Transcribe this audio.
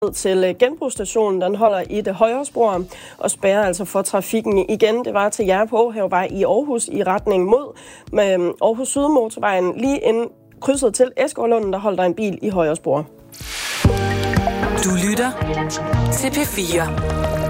til genbrugsstationen. Den holder i det højre spor og spærrer altså for trafikken igen. Det var til jer på Åhavevej i Aarhus i retning mod med Aarhus Sydmotorvejen. Lige inden krydset til Esgårdlunden, der holder der en bil i højre spor. Du lytter til P4.